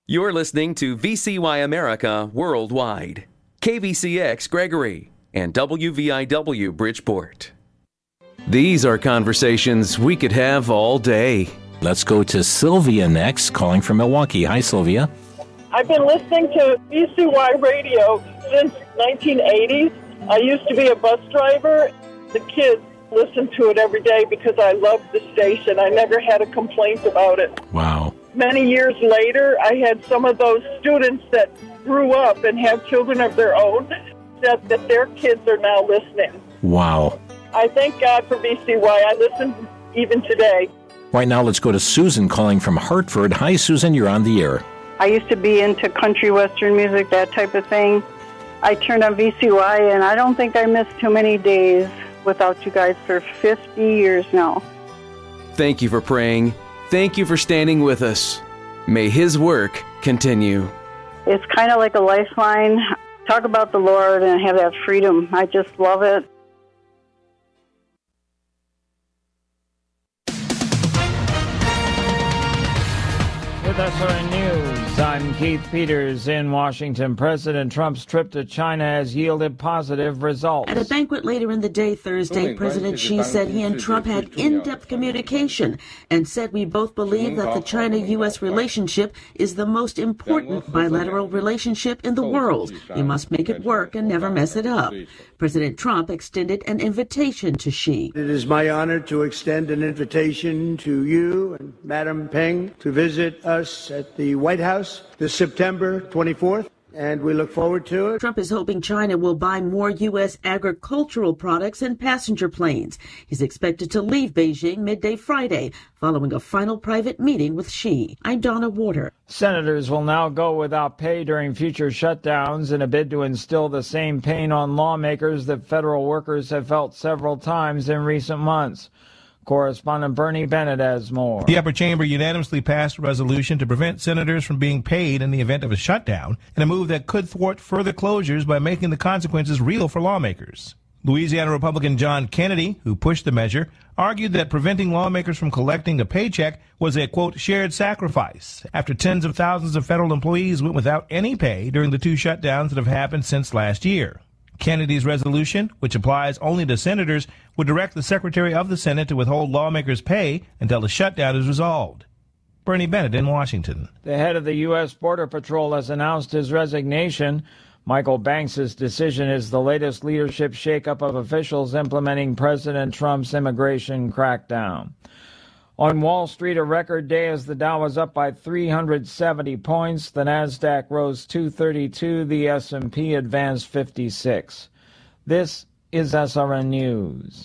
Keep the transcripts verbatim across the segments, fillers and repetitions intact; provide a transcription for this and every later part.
You're listening to V C Y America Worldwide, K V C X Gregory, and W V I W Bridgeport. These are conversations we could have all day. Let's go to Sylvia next, calling from Milwaukee. Hi, Sylvia. I've been listening to V C Y radio since nineteen eighties. I used to be a bus driver. The kids listen to it every day because I love the station. I never had a complaint about it. Wow. Many years later, I had some of those students that grew up and have children of their own said that their kids are now listening. Wow. I thank God for V C Y. I listen even today. Right now, let's go to Susan calling from Hartford. Hi, Susan. You're on the air. I used to be into country western music, that type of thing. I turned on V C Y, and I don't think I missed too many days without you guys for fifty years now. Thank you for praying. Thank you for standing with us. May His work continue. It's kind of like a lifeline. Talk about the Lord and have that freedom. I just love it. With S R N News, I'm Keith Peters in Washington. President Trump's trip to China has yielded positive results. At a banquet later in the day Thursday, President Xi said he and Trump had in-depth communication and said we both believe that the China-U S relationship is the most important bilateral relationship in the world. We must make it work and never mess it up. President Trump extended an invitation to Xi. It is my honor to extend an invitation to you and Madam Peng to visit us at the White House this September twenty-fourth, and we look forward to it. Trump is hoping China will buy more U S agricultural products and passenger planes. He's expected to leave Beijing midday Friday, following a final private meeting with Xi. I'm Donna Warder. Senators will now go without pay during future shutdowns in a bid to instill the same pain on lawmakers that federal workers have felt several times in recent months. Correspondent Bernie Bennett has more. The upper chamber unanimously passed a resolution to prevent senators from being paid in the event of a shutdown, in a move that could thwart further closures by making the consequences real for lawmakers. Louisiana Republican John Kennedy, who pushed the measure, argued that preventing lawmakers from collecting a paycheck was a, quote, shared sacrifice after tens of thousands of federal employees went without any pay during the two shutdowns that have happened since last year. Kennedy's resolution, which applies only to senators, would direct the Secretary of the Senate to withhold lawmakers' pay until the shutdown is resolved. Bernie Bennett in Washington. The head of the U S Border Patrol has announced his resignation. Michael Banks' decision is the latest leadership shakeup of officials implementing President Trump's immigration crackdown. On Wall Street, a record day as the Dow was up by three hundred seventy points. The Nasdaq rose two thirty-two. The S and P advanced fifty-six. This is S R N News.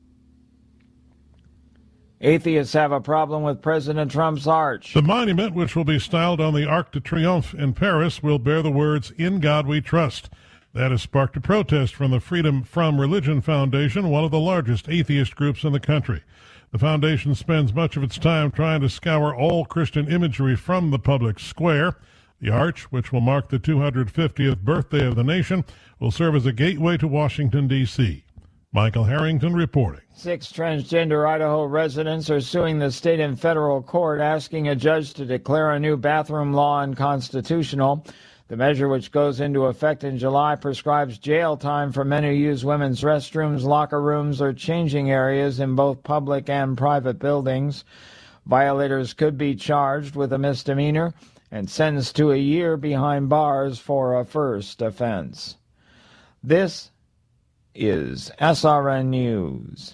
Atheists have a problem with President Trump's arch. The monument, which will be styled on the Arc de Triomphe in Paris, will bear the words, "In God We Trust." That has sparked a protest from the Freedom From Religion Foundation, one of the largest atheist groups in the country. The foundation spends much of its time trying to scour all Christian imagery from the public square. The arch, which will mark the two hundred fiftieth birthday of the nation, will serve as a gateway to Washington, D C Michael Harrington reporting. Six transgender Idaho residents are suing the state and federal court, asking a judge to declare a new bathroom law unconstitutional. The measure, which goes into effect in July, prescribes jail time for men who use women's restrooms, locker rooms, or changing areas in both public and private buildings. Violators could be charged with a misdemeanor and sentenced to a year behind bars for a first offense. This is S R N News.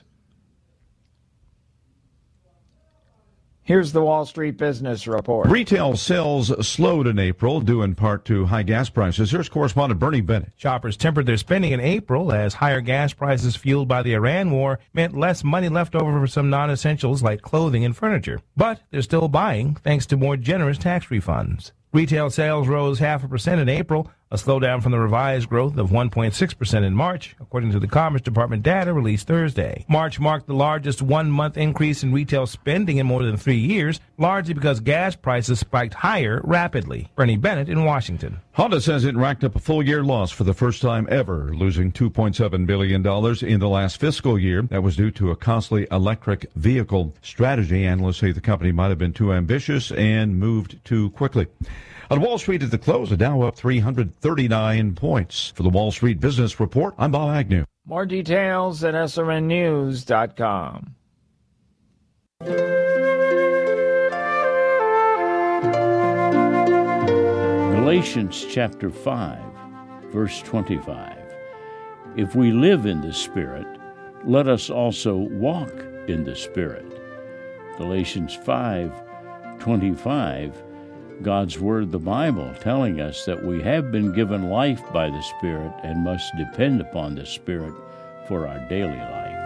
Here's the Wall Street Business Report. Retail sales slowed in April, due in part to high gas prices. Here's correspondent Bernie Bennett. Shoppers tempered their spending in April as higher gas prices fueled by the Iran war meant less money left over for some non-essentials like clothing and furniture. But they're still buying thanks to more generous tax refunds. Retail sales rose half a percent in April, a slowdown from the revised growth of one point six percent in March, according to the Commerce Department data released Thursday. March marked the largest one-month increase in retail spending in more than three years, largely because gas prices spiked higher rapidly. Bernie Bennett in Washington. Honda says it racked up a full-year loss for the first time ever, losing two point seven billion dollars in the last fiscal year. That was due to a costly electric vehicle strategy. Analysts say the company might have been too ambitious and moved too quickly. On Wall Street at the close, the Dow up three hundred thirty-nine points. For the Wall Street Business Report, I'm Bob Agnew. More details at S R N news dot com. Galatians chapter five, verse twenty-five. If we live in the Spirit, let us also walk in the Spirit. Galatians five, twenty-five, God's Word, the Bible, telling us that we have been given life by the Spirit and must depend upon the Spirit for our daily life.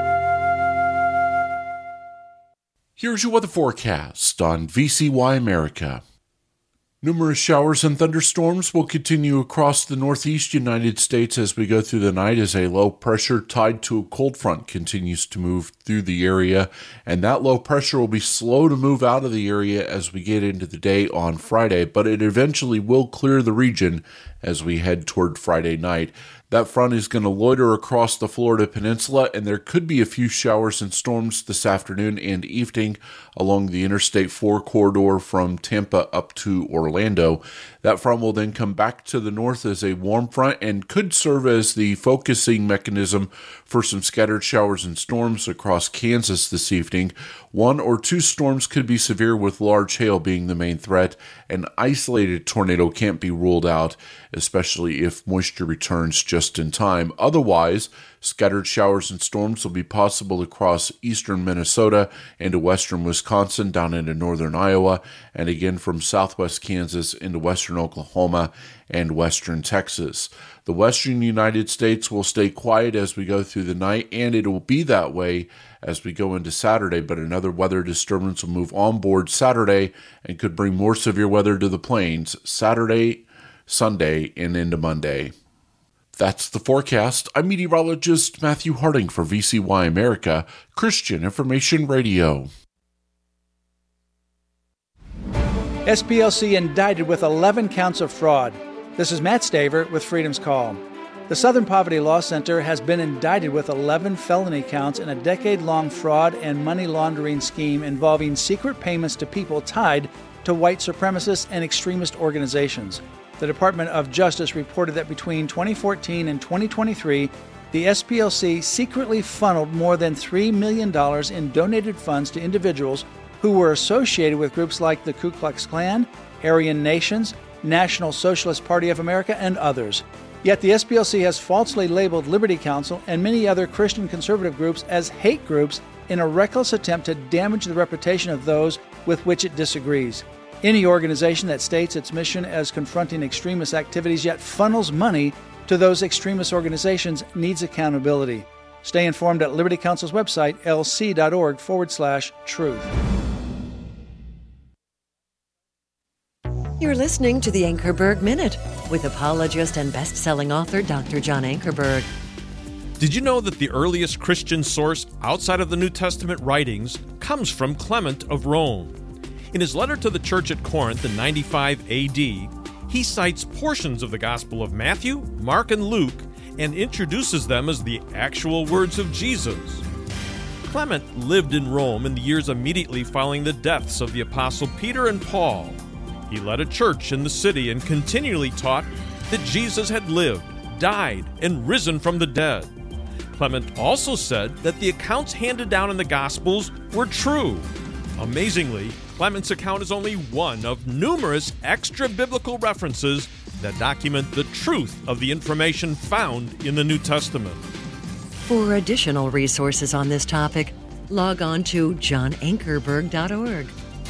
Here's your weather forecast on V C Y America. Numerous showers and thunderstorms will continue across the northeast United States as we go through the night as a low pressure tied to a cold front continues to move through the area, and that low pressure will be slow to move out of the area as we get into the day on Friday, but it eventually will clear the region as we head toward Friday night. That front is going to loiter across the Florida Peninsula, and there could be a few showers and storms this afternoon and evening along the Interstate four corridor from Tampa up to Orlando. That front will then come back to the north as a warm front and could serve as the focusing mechanism for some scattered showers and storms across Kansas this evening. One or two storms could be severe, with large hail being the main threat. An isolated tornado can't be ruled out, especially if moisture returns just in time. Otherwise, scattered showers and storms will be possible across eastern Minnesota into western Wisconsin, down into northern Iowa, and again from southwest Kansas into western Oklahoma and western Texas. The western United States will stay quiet as we go through the night, and it will be that way as we go into Saturday, but another weather disturbance will move on board Saturday and could bring more severe weather to the plains Saturday, Sunday, and into Monday. That's the forecast. I'm meteorologist Matthew Harding for V C Y America, Christian Information Radio. S P L C indicted with eleven counts of fraud. This is Matt Staver with Freedom's Call. The Southern Poverty Law Center has been indicted with eleven felony counts in a decade-long fraud and money laundering scheme involving secret payments to people tied to white supremacist and extremist organizations. The Department of Justice reported that between twenty fourteen and twenty twenty-three, the S P L C secretly funneled more than three million dollars in donated funds to individuals who were associated with groups like the Ku Klux Klan, Aryan Nations, National Socialist Party of America, and others. Yet the S P L C has falsely labeled Liberty Counsel and many other Christian conservative groups as hate groups in a reckless attempt to damage the reputation of those with which it disagrees. Any organization that states its mission as confronting extremist activities yet funnels money to those extremist organizations needs accountability. Stay informed at Liberty Counsel's website, lc.org forward slash truth. You're listening to the Ankerberg Minute with apologist and best-selling author Doctor John Ankerberg. Did you know that the earliest Christian source outside of the New Testament writings comes from Clement of Rome? In his letter to the church at Corinth in ninety-five A D, he cites portions of the Gospel of Matthew, Mark, and Luke and introduces them as the actual words of Jesus. Clement lived in Rome in the years immediately following the deaths of the Apostle Peter and Paul. He led a church in the city and continually taught that Jesus had lived, died, and risen from the dead. Clement also said that the accounts handed down in the Gospels were true. Amazingly, Clement's account is only one of numerous extra-biblical references that document the truth of the information found in the New Testament. For additional resources on this topic, log on to john ankerberg dot org.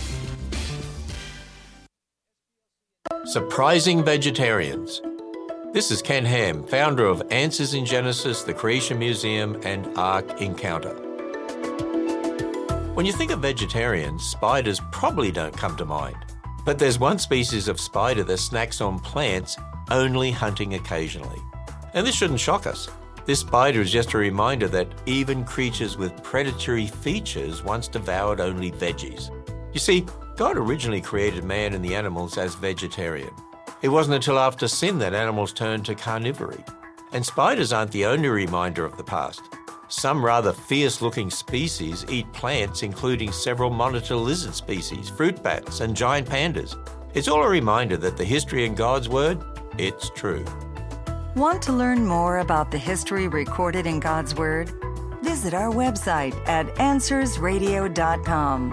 Surprising vegetarians. This is Ken Ham, founder of Answers in Genesis, the Creation Museum, and Ark Encounter. When you think of vegetarians, spiders probably don't come to mind. But there's one species of spider that snacks on plants, only hunting occasionally. And this shouldn't shock us. This spider is just a reminder that even creatures with predatory features once devoured only veggies. You see, God originally created man and the animals as vegetarian. It wasn't until after sin that animals turned to carnivory. And spiders aren't the only reminder of the past. Some rather fierce-looking species eat plants, including several monitor lizard species, fruit bats, and giant pandas. It's all a reminder that the history in God's Word, it's true. Want to learn more about the history recorded in God's Word? Visit our website at answers radio dot com.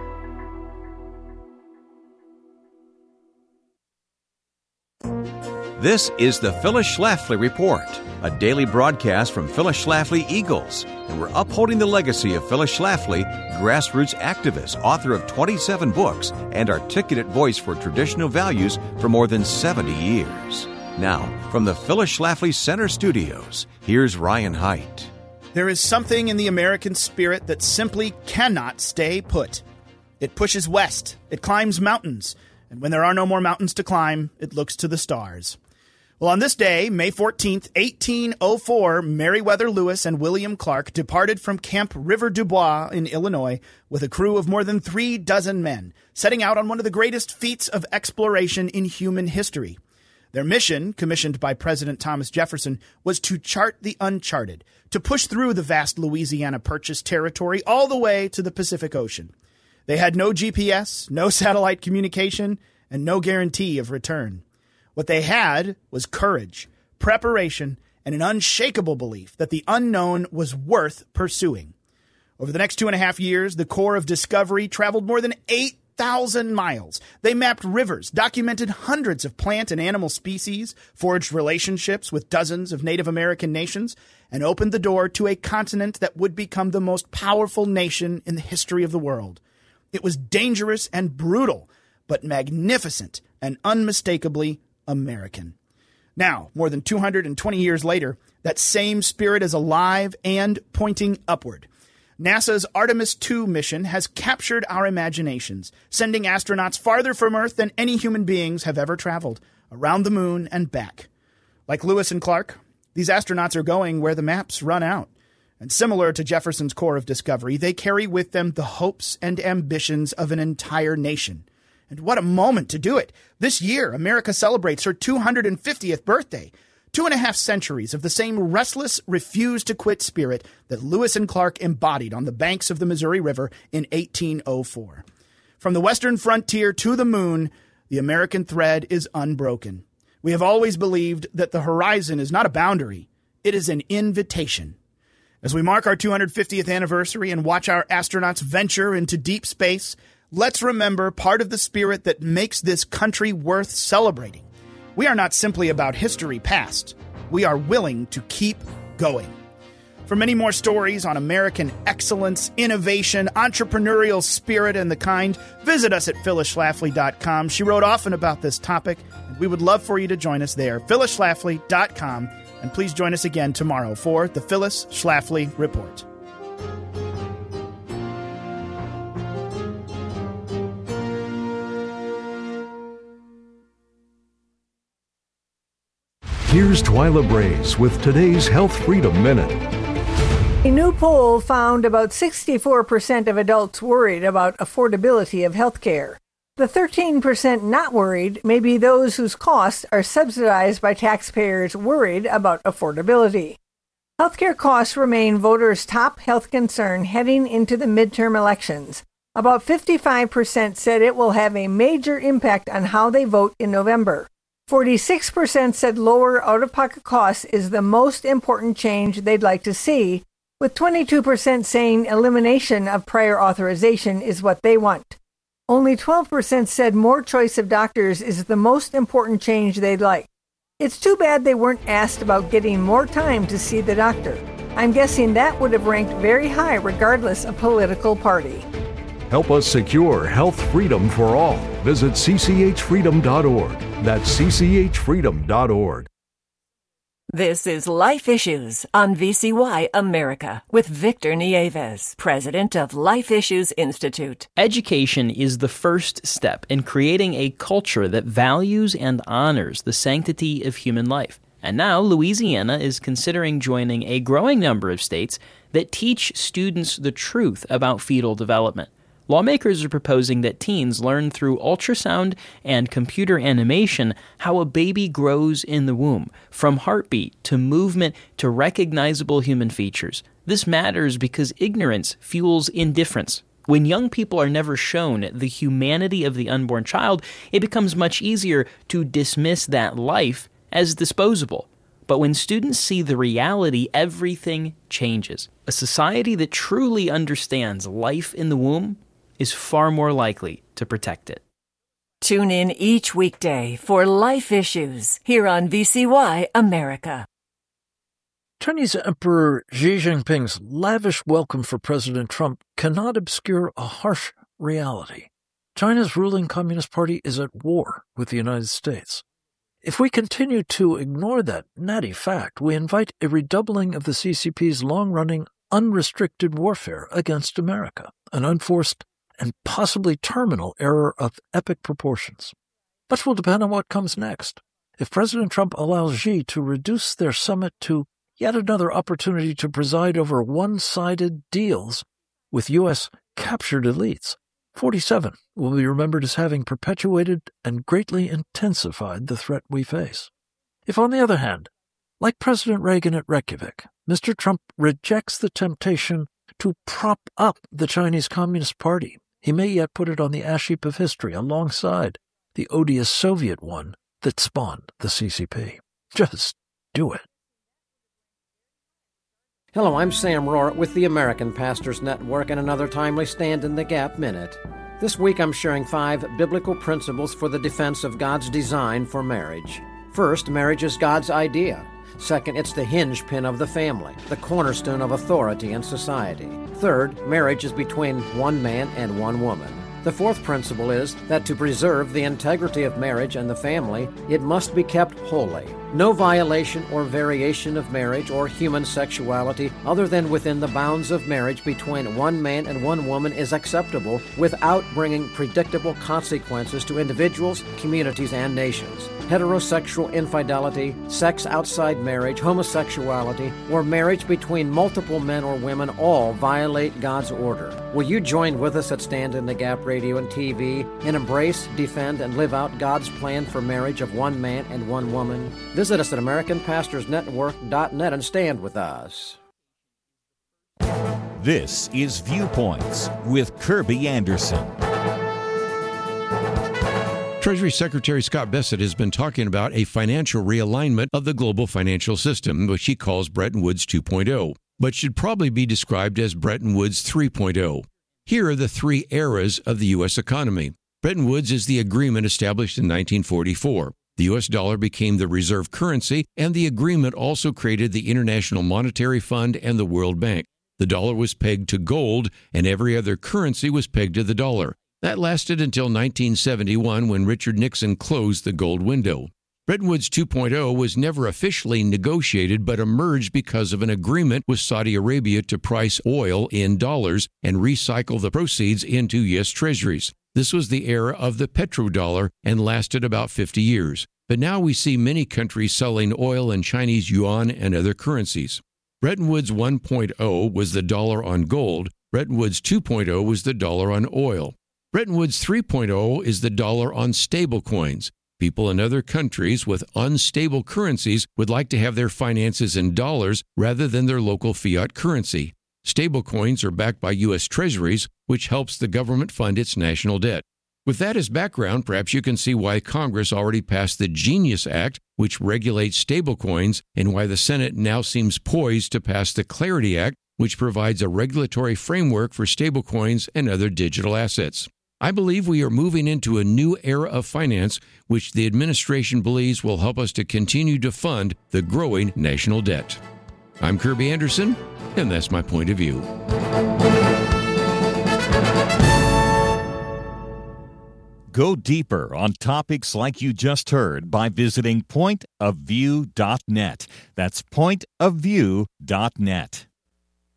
This is the Phyllis Schlafly Report, a daily broadcast from Phyllis Schlafly Eagles, and we're upholding the legacy of Phyllis Schlafly, grassroots activist, author of twenty-seven books, and articulate voice for traditional values for more than seventy years. Now, from the Phyllis Schlafly Center Studios, here's Ryan Haidt. There is something in the American spirit that simply cannot stay put. It pushes west, it climbs mountains, and when there are no more mountains to climb, it looks to the stars. Well, on this day, May fourteenth, eighteen oh four, Meriwether Lewis and William Clark departed from Camp River du Bois in Illinois with a crew of more than three dozen men, setting out on one of the greatest feats of exploration in human history. Their mission, commissioned by President Thomas Jefferson, was to chart the uncharted, to push through the vast Louisiana Purchase territory all the way to the Pacific Ocean. They had no G P S, no satellite communication, and no guarantee of return. What they had was courage, preparation, and an unshakable belief that the unknown was worth pursuing. Over the next two and a half years, the Corps of Discovery traveled more than eight thousand miles. They mapped rivers, documented hundreds of plant and animal species, forged relationships with dozens of Native American nations, and opened the door to a continent that would become the most powerful nation in the history of the world. It was dangerous and brutal, but magnificent and unmistakably American. Now, more than two hundred twenty years later, that same spirit is alive and pointing upward. NASA's Artemis two mission has captured our imaginations, sending astronauts farther from Earth than any human beings have ever traveled, around the moon and back. Like Lewis and Clark, these astronauts are going where the maps run out. And similar to Jefferson's Corps of Discovery, they carry with them the hopes and ambitions of an entire nation. And what a moment to do it. This year, America celebrates her two hundred fiftieth birthday. Two and a half centuries of the same restless, refuse-to-quit spirit that Lewis and Clark embodied on the banks of the Missouri River in eighteen oh four. From the western frontier to the moon, the American thread is unbroken. We have always believed that the horizon is not a boundary. It is an invitation. As we mark our two hundred fiftieth anniversary and watch our astronauts venture into deep space, let's remember part of the spirit that makes this country worth celebrating. We are not simply about history past. We are willing to keep going. For many more stories on American excellence, innovation, entrepreneurial spirit, and the kind, visit us at phyllis schlafly dot com. She wrote often about this topic, and we would love for you to join us there, phyllis schlafly dot com. And please join us again tomorrow for the Phyllis Schlafly Report. Here's Twyla Braze with today's Health Freedom Minute. A new poll found about sixty-four percent of adults worried about affordability of health care. The thirteen percent not worried may be those whose costs are subsidized by taxpayers worried about affordability. Healthcare costs remain voters' top health concern heading into the midterm elections. About fifty-five percent said it will have a major impact on how they vote in November. forty-six percent said lower out-of-pocket costs is the most important change they'd like to see, with twenty-two percent saying elimination of prior authorization is what they want. Only twelve percent said more choice of doctors is the most important change they'd like. It's too bad they weren't asked about getting more time to see the doctor. I'm guessing that would have ranked very high regardless of political party. Help us secure health freedom for all. Visit c c h freedom dot org. That's c c h freedom dot org. This is Life Issues on V C Y America with Victor Nieves, president of Life Issues Institute. Education is the first step in creating a culture that values and honors the sanctity of human life. And now Louisiana is considering joining a growing number of states that teach students the truth about fetal development. Lawmakers are proposing that teens learn through ultrasound and computer animation how a baby grows in the womb, from heartbeat to movement to recognizable human features. This matters because ignorance fuels indifference. When young people are never shown the humanity of the unborn child, it becomes much easier to dismiss that life as disposable. But when students see the reality, everything changes. A society that truly understands life in the womb is far more likely to protect it. Tune in each weekday for Life Issues here on V C Y America. Chinese Emperor Xi Jinping's lavish welcome for President Trump cannot obscure a harsh reality. China's ruling Communist Party is at war with the United States. If we continue to ignore that natty fact, we invite a redoubling of the C C P's long-running, unrestricted warfare against America, an unforced and possibly terminal error of epic proportions. Much will depend on what comes next. If President Trump allows Xi to reduce their summit to yet another opportunity to preside over one-sided deals with U S captured elites, forty-seven will be remembered as having perpetuated and greatly intensified the threat we face. If, on the other hand, like President Reagan at Reykjavik, Mister Trump rejects the temptation to prop up the Chinese Communist Party, he may yet put it on the ash heap of history alongside the odious Soviet one that spawned the C C P. Just do it. Hello, I'm Sam Rohr with the American Pastors Network and another timely Stand in the Gap Minute. This week I'm sharing five biblical principles for the defense of God's design for marriage. First, marriage is God's idea. Second, it's the hinge pin of the family, the cornerstone of authority in society. Third, marriage is between one man and one woman. The fourth principle is that to preserve the integrity of marriage and the family, it must be kept holy. No violation or variation of marriage or human sexuality other than within the bounds of marriage between one man and one woman is acceptable without bringing predictable consequences to individuals, communities, and nations. Heterosexual infidelity, sex outside marriage, homosexuality, or marriage between multiple men or women all violate God's order. Will you join with us at Stand in the Gap Radio and T V and embrace, defend, and live out God's plan for marriage of one man and one woman? Visit us at American Pastors Network dot net and stand with us. This is Viewpoints with Kirby Anderson. Treasury Secretary Scott Bessent has been talking about a financial realignment of the global financial system, which he calls Bretton Woods two point oh, but should probably be described as Bretton Woods three point oh. Here are the three eras of the U S economy. Bretton Woods is the agreement established in nineteen forty-four. The U S dollar became the reserve currency, and the agreement also created the International Monetary Fund and the World Bank. The dollar was pegged to gold, and every other currency was pegged to the dollar. That lasted until nineteen seventy-one, when Richard Nixon closed the gold window. Bretton Woods two point oh was never officially negotiated, but emerged because of an agreement with Saudi Arabia to price oil in dollars and recycle the proceeds into U S treasuries. This was the era of the petrodollar and lasted about fifty years. But now we see many countries selling oil in Chinese yuan and other currencies. Bretton Woods one point oh was the dollar on gold. Bretton Woods two point oh was the dollar on oil. Bretton Woods three point oh is the dollar on stable coins. People in other countries with unstable currencies would like to have their finances in dollars rather than their local fiat currency. Stablecoins are backed by U S treasuries, which helps the government fund its national debt. With that as background, perhaps you can see why Congress already passed the Genius Act, which regulates stablecoins, and why the Senate now seems poised to pass the Clarity Act, which provides a regulatory framework for stablecoins and other digital assets. I believe we are moving into a new era of finance, which the administration believes will help us to continue to fund the growing national debt. I'm Kirby Anderson, and that's my point of view. Go deeper on topics like you just heard by visiting point of view dot net. That's point of view dot net.